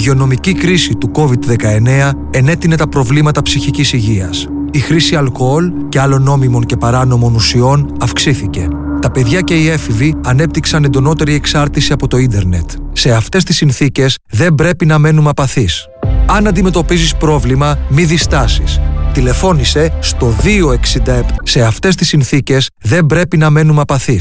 υγειονομική κρίση του COVID-19 ενέτεινε τα προβλήματα ψυχικής υγείας. Η χρήση αλκοόλ και άλλων νόμιμων και παράνομων ουσιών αυξήθηκε. Τα παιδιά και οι έφηβοι ανέπτυξαν εντονότερη εξάρτηση από το ίντερνετ. Σε αυτές τις συνθήκες δεν πρέπει να μένουμε απαθείς. Αν αντιμετωπίζεις πρόβλημα, μη διστάσεις. Τηλεφώνησε στο 267. Σε αυτές τις συνθήκες δεν πρέπει να μένουμε απαθείς.